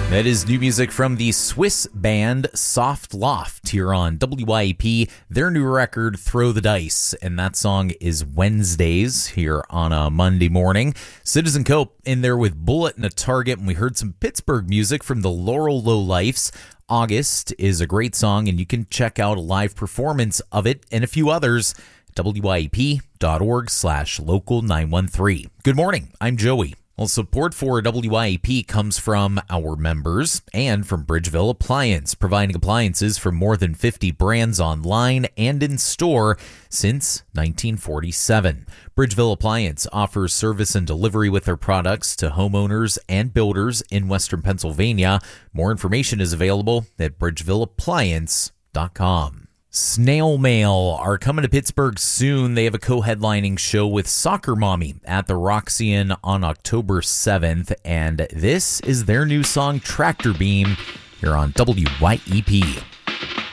That is new music from the Swiss band Soft Loft here on WYAP. Their new record, Throw the Dice, and that song is Wednesdays here on a Monday morning. Citizen Cope in there with Bullet and a Target, and we heard some Pittsburgh music from the Laurel Lowlifes. August is a great song, and you can check out a live performance of it and a few others at wyap.org/local913. Good morning, I'm Joey. Well, support for WYAP comes from our members and from Bridgeville Appliance, providing appliances from more than 50 brands online and in store since 1947. Bridgeville Appliance offers service and delivery with their products to homeowners and builders in Western Pennsylvania. More information is available at bridgevilleppliance.com. Snail Mail are coming to Pittsburgh soon. They have a co-headlining show with Soccer Mommy at the Roxy-Inn on October 7th, and this is their new song, Tractor Beam, here on WYEP.